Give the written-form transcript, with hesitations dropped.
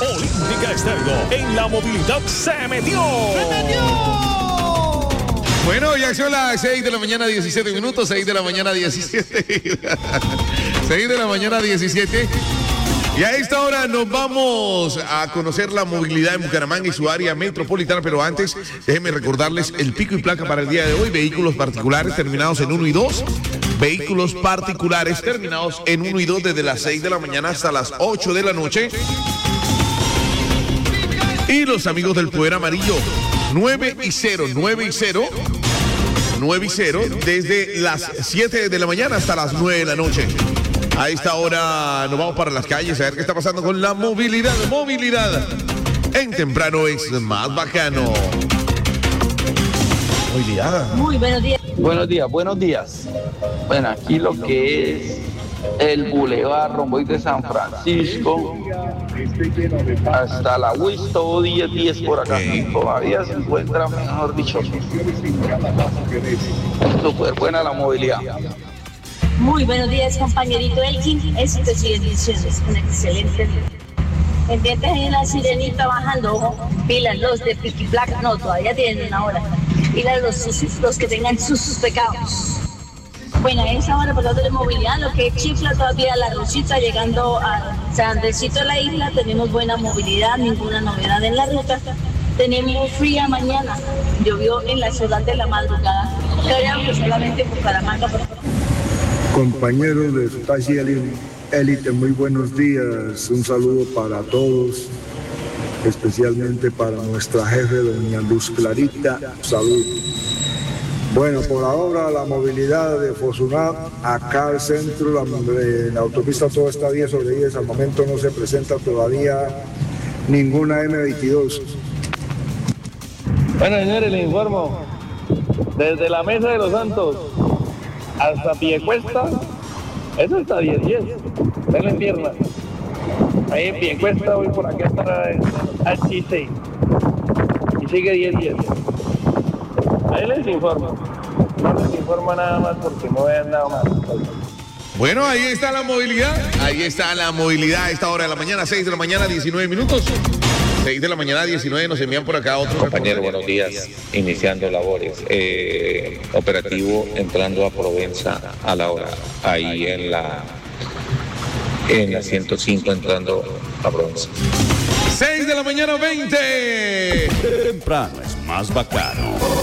Olímpica Estéreo en la movilidad se metió. Bueno, ya son las 6 de la mañana, 17 minutos, 6 de la mañana, 17. 6 de la mañana, 17. Y a esta hora nos vamos a conocer la movilidad en Bucaramanga y su área metropolitana, pero antes déjenme recordarles el pico y placa para el día de hoy: vehículos particulares terminados en 1 y 2, vehículos particulares terminados en 1 y 2 desde las 6 de la mañana hasta las 8 de la noche. Y los amigos del Poder Amarillo, 9 y 0, 9 y 0, 9 y 0, desde las 7 de la mañana hasta las 9 de la noche. A esta hora nos vamos para las calles a ver qué está pasando con la movilidad. Movilidad en temprano es más bacano. Movilidad. Muy buenos días. Buenos días, buenos días. Bueno, aquí lo que es el Boulevard Romboy de San Francisco hasta la UIS, todo 10 por acá. Todavía se encuentra, mejor dicho, súper buena la movilidad. Muy buenos días, compañerito Elkin. Éxitos y bendiciones. Un excelente día. Pendientes en la sirenita bajando, ojo. Pilas los de piqui placa, no, todavía tienen una hora. Pilas los que tengan sus pecados. Bueno, a esa hora, por lado de movilidad, lo que chifla todavía la Rosita, llegando a San Andresito de la isla, tenemos buena movilidad, ninguna novedad en la ruta. Tenemos fría mañana, llovió en la ciudad de la madrugada. Creo solamente en Bucaramanga, por favor. Compañeros de Taxi Élite, muy buenos días. Un saludo para todos, especialmente para nuestra jefe, doña Luz Clarita. Salud. Bueno, por ahora la movilidad de Fosunat, acá al centro, la autopista todo está 10 sobre 10. Al momento no se presenta todavía ninguna M22. Bueno, señores, les informo. Desde la Mesa de los Santos hasta Piecuesta, eso está 10-10, denle en pierna. Ahí en Piecuesta voy por aquí hasta el H6 y sigue 10-10. Ahí les informo, no les informo nada más porque no vean nada más. Bueno, ahí está la movilidad, a esta hora de la mañana, 6 de la mañana, 19 minutos. 6 de la mañana, 19, nos envían por acá otro. Compañero, buenos días. Iniciando labores. Operativo entrando a Provenza a la hora. Ahí en la 105 entrando a Provenza. 6 de la mañana, 20. Temprano es más bacano.